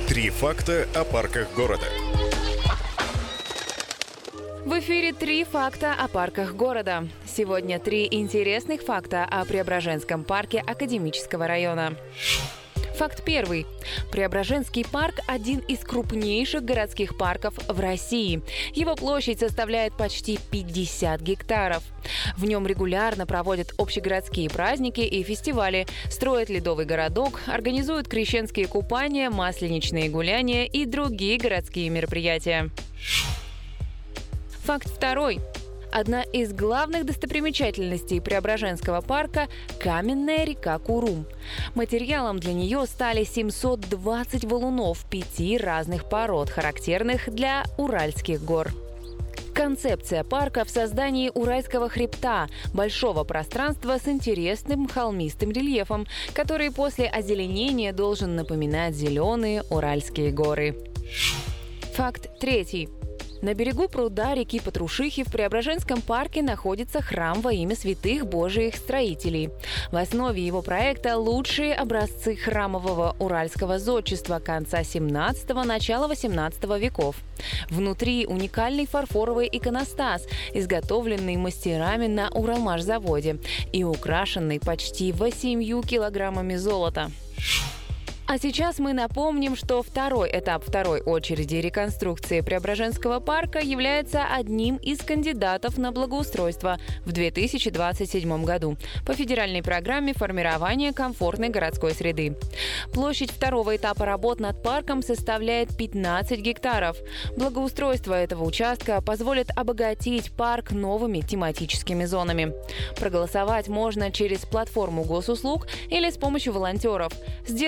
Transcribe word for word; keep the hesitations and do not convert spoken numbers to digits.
Три факта о парках города. В эфире «Три факта о парках города». Сегодня три интересных факта о Преображенском парке Академического района. Факт первый. Преображенский парк – один из крупнейших городских парков в России. Его площадь составляет почти пятьдесят гектаров. В нем регулярно проводят общегородские праздники и фестивали, строят ледовый городок, организуют крещенские купания, масленичные гуляния и другие городские мероприятия. Факт второй. Одна из главных достопримечательностей Преображенского парка – каменная река Курум. Материалом для нее стали семьсот двадцать валунов пяти разных пород, характерных для Уральских гор. Концепция парка в создании Уральского хребта – большого пространства с интересным холмистым рельефом, который после озеленения должен напоминать зеленые Уральские горы. Факт третий. На берегу пруда реки Патрушихи в Преображенском парке находится храм во имя святых Божиих строителей. В основе его проекта лучшие образцы храмового уральского зодчества конца семнадцатого – начала восемнадцатого веков. Внутри уникальный фарфоровый иконостас, изготовленный мастерами на Уралмашзаводе и украшенный почти восемью килограммами золота. А сейчас мы напомним, что второй этап второй очереди реконструкции Преображенского парка является одним из кандидатов на благоустройство в две тысячи двадцать седьмом году по федеральной программе формирования комфортной городской среды. Площадь второго этапа работ над парком составляет пятнадцать гектаров. Благоустройство этого участка позволит обогатить парк новыми тематическими зонами. Проголосовать можно через платформу госуслуг или с помощью волонтеров.